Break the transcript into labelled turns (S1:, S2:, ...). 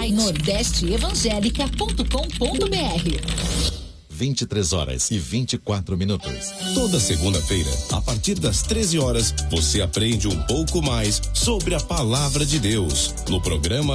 S1: site nordesteevangelica.com.br.
S2: 23h24.
S3: Toda segunda-feira, a partir das 13 horas, você aprende um pouco mais sobre a palavra de Deus no programa